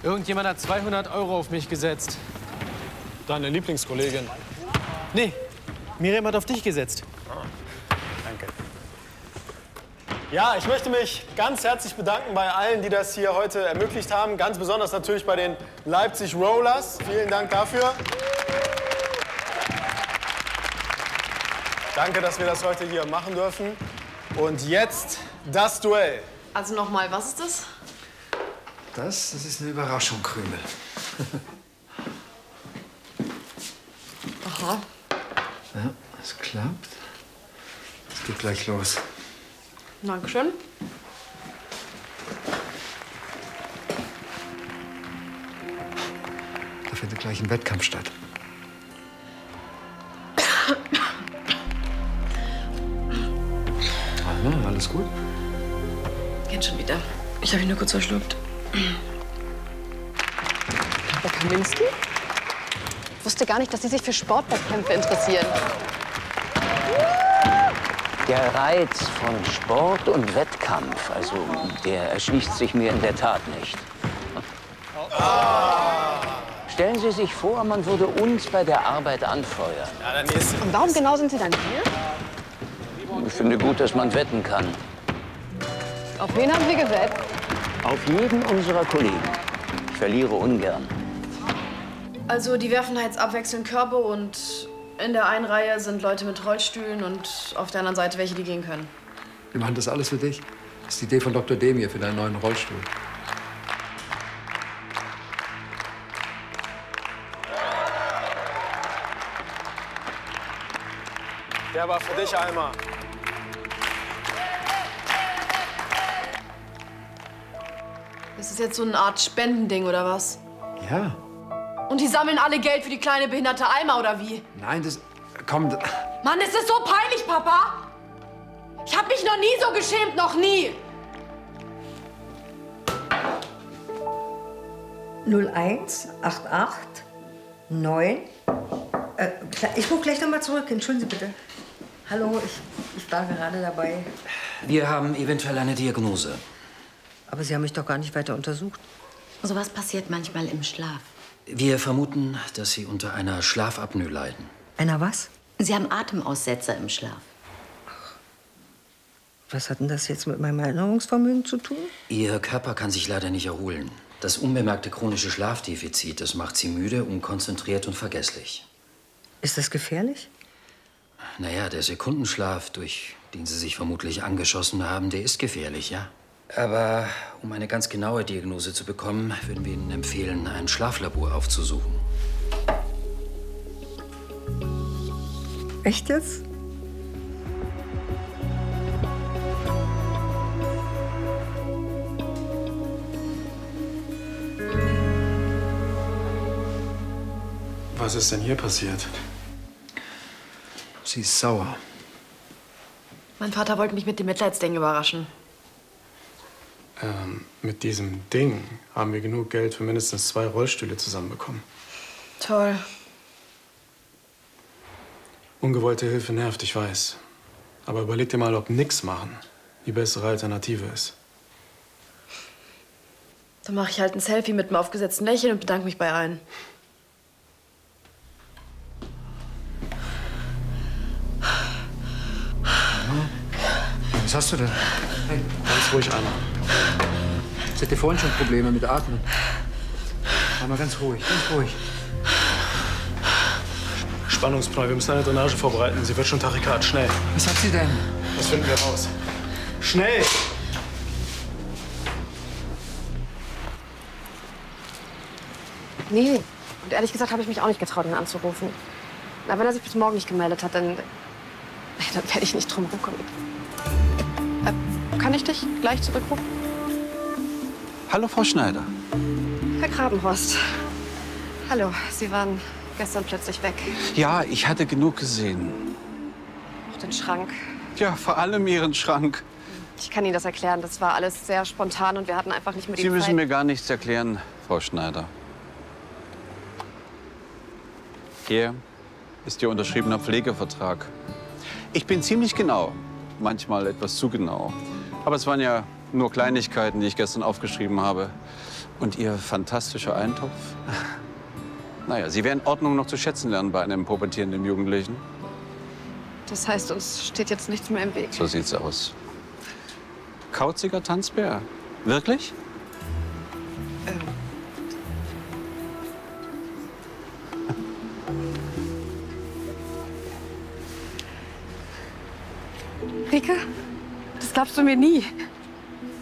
Irgendjemand hat 200 € auf mich gesetzt. Deine Lieblingskollegin? Nee, Miriam hat auf dich gesetzt. Danke. Ja, ich möchte mich ganz herzlich bedanken bei allen, die das hier heute ermöglicht haben. Ganz besonders natürlich bei den Leipzig Rollers. Vielen Dank dafür. Danke, dass wir das heute hier machen dürfen. Und jetzt das Duell. Also nochmal, was ist das? Das ist eine Überraschung, Krümel. Aha. Ja, es klappt. Es geht gleich los. Dankeschön. Da findet gleich ein Wettkampf statt. Anna, alles gut? Geht schon wieder. Ich habe ihn nur kurz verschluckt. Herr Kaminski? Ich wusste gar nicht, dass Sie sich für Sportwettkämpfe interessieren. Der Reiz von Sport und Wettkampf, also der erschließt sich mir in der Tat nicht. Stellen Sie sich vor, man würde uns bei der Arbeit anfeuern. Ja, der nächste. Und warum genau sind Sie dann hier? Ich finde gut, dass man wetten kann. Auf wen haben Sie gewettet? Auf jeden unserer Kollegen. Ich verliere ungern. Also die werfen da jetzt abwechselnd Körbe und in der einen Reihe sind Leute mit Rollstühlen und auf der anderen Seite welche, die gehen können. Wir machen das alles für dich. Das ist die Idee von Dr. Demir für deinen neuen Rollstuhl. Der war für dich, Alma. Das ist jetzt so eine Art Spendending, oder was? Ja. Und die sammeln alle Geld für die kleine behinderte Alma, oder wie? Nein, das... Komm... Mann, es ist so peinlich, Papa! Ich hab mich noch nie so geschämt, noch nie! 0188 9. Ich rufe gleich noch mal zurück. Entschuldigen Sie bitte. Hallo, ich war gerade dabei. Wir haben eventuell eine Diagnose. Aber Sie haben mich doch gar nicht weiter untersucht. Sowas passiert manchmal im Schlaf. Wir vermuten, dass Sie unter einer Schlafapnoe leiden. Einer was? Sie haben Atemaussetzer im Schlaf. Was hat denn das jetzt mit meinem Erinnerungsvermögen zu tun? Ihr Körper kann sich leider nicht erholen. Das unbemerkte chronische Schlafdefizit, das macht Sie müde, unkonzentriert und vergesslich. Ist das gefährlich? Naja, der Sekundenschlaf, durch den Sie sich vermutlich angeschossen haben, der ist gefährlich, ja. Aber um eine ganz genaue Diagnose zu bekommen, würden wir Ihnen empfehlen, ein Schlaflabor aufzusuchen. Echt jetzt? Was ist denn hier passiert? Sie ist sauer. Mein Vater wollte mich mit dem Mitleidsding überraschen. Mit diesem Ding haben wir genug Geld für mindestens 2 Rollstühle zusammenbekommen. Toll. Ungewollte Hilfe nervt, ich weiß. Aber überleg dir mal, ob nix machen die bessere Alternative ist. Dann mache ich halt ein Selfie mit einem aufgesetzten Lächeln und bedanke mich bei allen. Was hast du denn? Hey, Ganz ruhig, Anna. ich hatte vorhin schon Probleme mit Atmen. Einmal ganz ruhig, ganz ruhig. Spannungsprall, wir müssen eine Drainage vorbereiten. Sie wird schon Tachykard. Schnell. Was hat sie denn? Das finden wir raus. Schnell! Nee. Und ehrlich gesagt habe ich mich auch nicht getraut, ihn anzurufen. Aber wenn er sich bis morgen nicht gemeldet hat, dann werde ich nicht drum rumkommen. Kann ich dich gleich zurückrufen? Hallo, Frau Schneider. Herr Grabenhorst. Hallo, Sie waren gestern plötzlich weg. Ja, ich hatte genug gesehen. Auch den Schrank. Ja, vor allem Ihren Schrank. Ich kann Ihnen das erklären. Das war alles sehr spontan und wir hatten einfach nicht mehr die Sie Zeit. müssen mir gar nichts erklären, Frau Schneider. Hier ist Ihr unterschriebener Pflegevertrag. Ich bin ziemlich genau, manchmal etwas zu genau. Aber es waren ja nur Kleinigkeiten, die ich gestern aufgeschrieben habe. Und Ihr fantastischer Eintopf? Naja, Sie werden Ordnung noch zu schätzen lernen bei einem pubertierenden Jugendlichen. Das heißt, uns steht jetzt nichts mehr im Weg. So sieht's aus. Kauziger Tanzbär. Wirklich? Rike, das glaubst du mir nie.